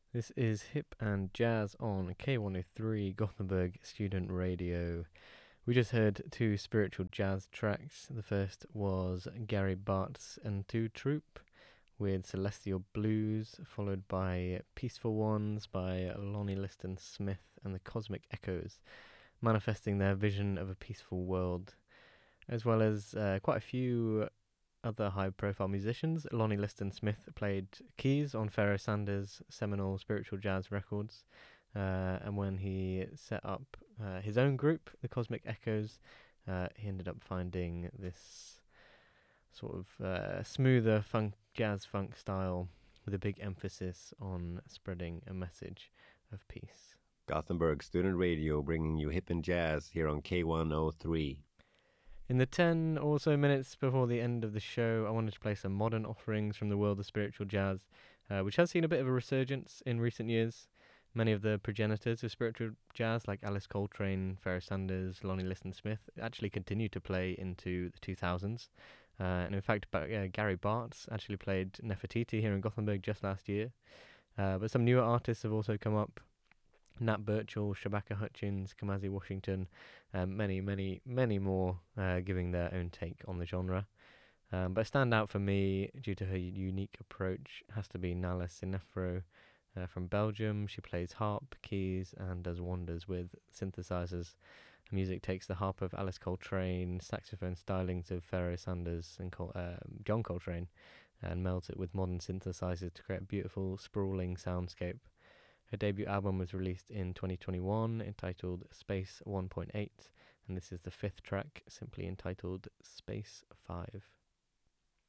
This is Hip and Jazz on K103 Gothenburg Student Radio. We just heard two spiritual jazz tracks. The first was Gary Bart's N2 Troupe with Celestial Blues, followed by Peaceful Ones by Lonnie Liston Smith and the Cosmic Echoes, manifesting their vision of a peaceful world, as well as quite a few other high-profile musicians. Lonnie Liston Smith played keys on Pharoah Sanders' seminal spiritual jazz records, and when he set up his own group, the Cosmic Echoes, he ended up finding this sort of smoother jazz funk style with a big emphasis on spreading a message of peace. Gothenburg Student Radio bringing you hip and jazz here on K103. In the 10 or so minutes before the end of the show, I wanted to play some modern offerings from the world of spiritual jazz, which has seen a bit of a resurgence in recent years. Many of the progenitors of spiritual jazz, like Alice Coltrane, Pharoah Sanders, Lonnie Liston Smith, actually continue to play into the 2000s. And in fact, Gary Bartz actually played Nefertiti here in Gothenburg just last year. But some newer artists have also come up. Nat Birchall, Shabaka Hutchins, Kamasi Washington, many, many, many more giving their own take on the genre. But a standout for me, due to her unique approach, has to be Nala Sinefro from Belgium. She plays harp, keys, and does wonders with synthesizers. Her music takes the harp of Alice Coltrane, saxophone stylings of Pharoah Sanders and John Coltrane, and melds it with modern synthesizers to create a beautiful, sprawling soundscape. Her debut album was released in 2021, entitled Space 1.8, and this is the fifth track, simply entitled Space 5.